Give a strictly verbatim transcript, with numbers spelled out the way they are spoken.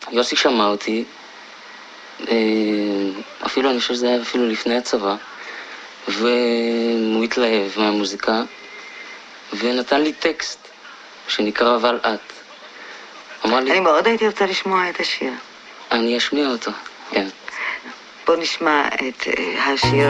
יוסי שמע אותי, אפילו אני חושב שזה היה אפילו לפני הצבא, והוא התלהב מהמוזיקה, ונתן לי טקסט שנקרא אבל את. אמר לי, אני מאוד הייתי רוצה לשמוע את השיר. אני אשמיע אותו, כן. בוא נשמע את השיר